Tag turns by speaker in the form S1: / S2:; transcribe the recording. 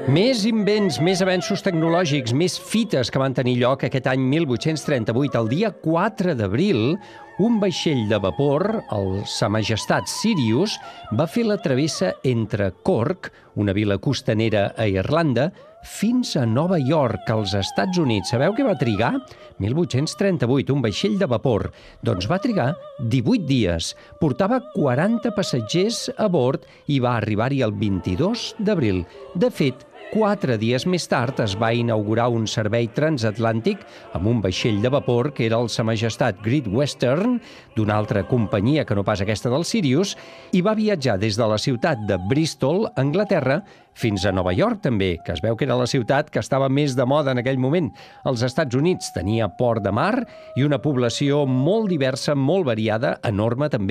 S1: Més invents, més avenços tecnològics, més fites que van tenir lloc aquest any 1838. El dia 4 d'abril, un vaixell de vapor, el Sa Majestat Sirius, va fer la travessa entre Cork, una vila costanera a Irlanda, fins a Nova York, als Estats Units. Sabeu què va trigar? 1838, un vaixell de vapor. Doncs va trigar 18 dies. Portava 40 passatgers a bord i va arribar-hi el 22 d'abril. De fet, 4 dies més tard es va inaugurar un servei transatlàntic amb un vaixell de vapor que era el Sa Majestat Great Western, d'una altra companyia que no pas aquesta del Sirius, i va viatjar des de la ciutat de Bristol, Anglaterra, fins a Nova York també, que es veu que era la ciutat que estava més de moda en aquell moment. Els Estats Units tenia port de mar i una població molt diversa, molt variada, enorme també.